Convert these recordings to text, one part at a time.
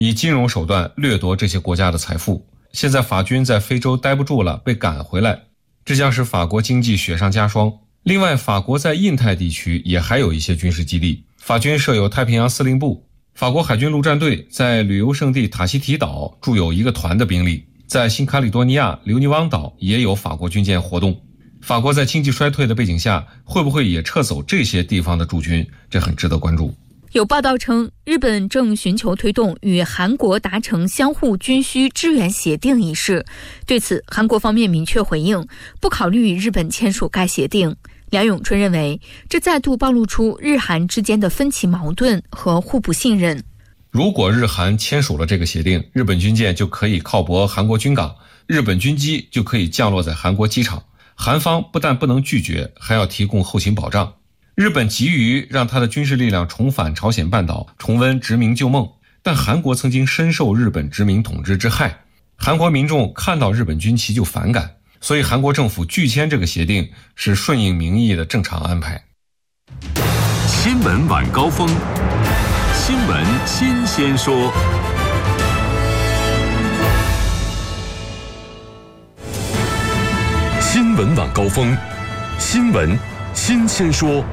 以金融手段掠夺这些国家的财富。现在法军在非洲待不住了，被赶回来，这将使法国经济雪上加霜。另外，法国在印太地区也还有一些军事基地，法军设有太平洋司令部，法国海军陆战队在旅游胜地塔希提岛驻有1个团的兵力，在新卡里多尼亚留尼汪岛也有法国军舰活动。法国在经济衰退的背景下，会不会也撤走这些地方的驻军？这很值得关注。 有报道称，日本正寻求推动与韩国达成相互军需支援协定一事。对此，韩国方面明确回应，不考虑与日本签署该协定。梁永春认为，这再度暴露出日韩之间的分歧矛盾和互不信任。 如果日韩签署了这个协定，日本军舰就可以靠泊韩国军港，日本军机就可以降落在韩国机场。韩方不但不能拒绝，还要提供后勤保障。日本急于让他的军事力量重返朝鲜半岛，重温殖民旧梦，但韩国曾经深受日本殖民统治之害，韩国民众看到日本军旗就反感，所以韩国政府拒签这个协定是顺应民意的正常安排。 新闻晚高峰，新闻新鲜说。新闻晚高峰，新闻新鲜说。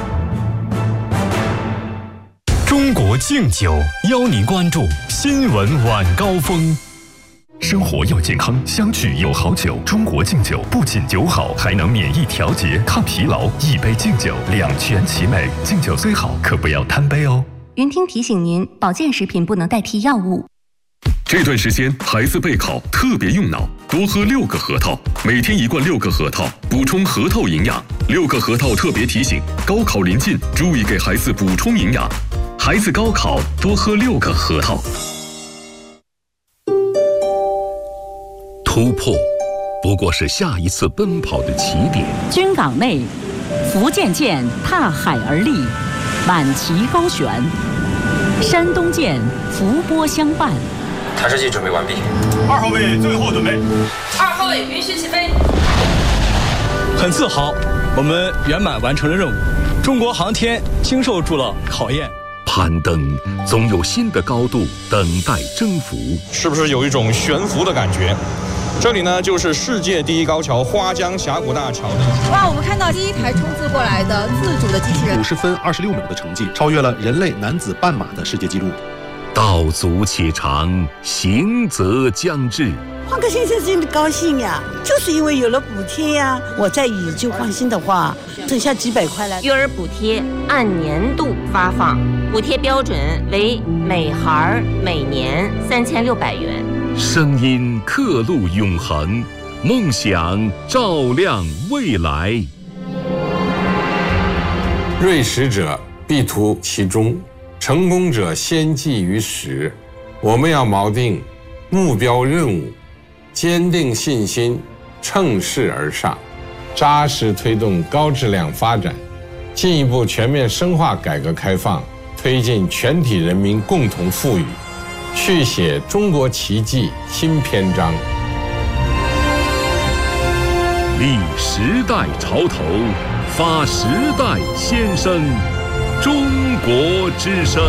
中国敬酒邀您关注新闻晚高峰。生活要健康，相聚有好酒。中国敬酒不仅酒好，还能免疫调节、抗疲劳。一杯敬酒，两全其美。敬酒虽好，可不要贪杯哦。 云听提醒您，保健食品不能代替药物。 这段时间孩子备考特别用脑，多喝6个核桃，每天1罐6个核桃，补充核桃营养。6个核桃特别提醒，高考临近，注意给孩子补充营养。孩子高考多喝6个核桃。突破不过是下一次奔跑的起点。 军港内，福建舰踏海而立，满旗高悬；山东舰伏波相伴。 探视器准备完毕。 2号位最后准备。 2号位允许起飞。 很自豪，我们圆满完成了任务。中国航天经受住了考验。 攀登总有新的高度等待征服， 是不是有一种悬浮的感觉？这里呢，就是世界第一高桥花江峡谷大桥。 哇，我们看到第一台冲刺过来的自主的机器人， 50分26秒的成绩，超越了人类男子半马的世界纪录。 道阻且长，行则将至。 换个先生真的高兴呀，就是因为有了补贴呀。我再以旧换新的话，剩下几百块了。 育儿补贴按年度发放，补贴标准为每孩每年3600元。 声音刻录永恒，梦想照亮未来。 锐识者必图其中，成功者先记于始。我们要锚定目标任务，坚定信心，乘势而上，扎实推动高质量发展，进一步全面深化改革开放，推进全体人民共同富裕，续写中国奇迹新篇章。 立时代潮头，发时代先声，中国之声。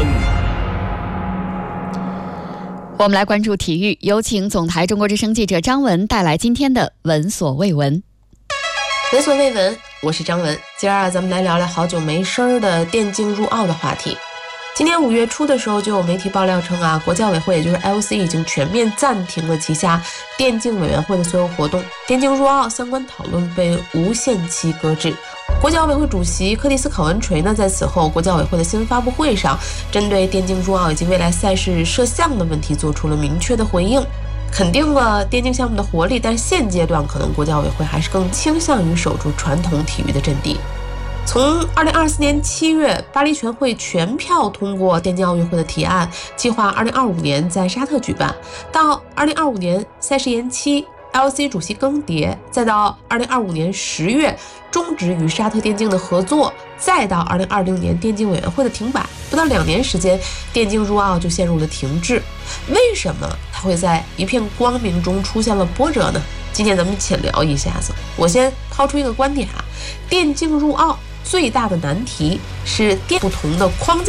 我们来关注体育，有请总台中国之声记者张文带来今天的闻所未闻。 闻所未闻，我是张文。今儿咱们来聊聊好久没声儿的电竞入奥的话题。今年5月初的时候，就有媒体爆料称国教委会也就是 IOC 已经全面暂停了旗下电竞委员会的所有活动，电竞入奥相关讨论被无限期搁置。国教委会主席柯蒂斯·考文垂呢，在此后国教委会的新闻发布会上，针对电竞入奥以及未来赛事摄像的问题做出了明确的回应，肯定了电竞项目的活力，但现阶段可能国教委会还是更倾向于守住传统体育的阵地。从2024年7月巴黎全会全票通过电竞奥运会的提案，计划2025年在沙特举办，到2025年赛事延期，IOC 主席更迭，再到2025年10月终止与沙特电竞的合作，再到2020年电竞委员会的停摆，不到2年时间，电竞入奥就陷入了停滞。为什么它会在一片光明中出现了波折呢？今天咱们浅聊一下子。我先抛出一个观点电竞入奥最大的难题是不同的框架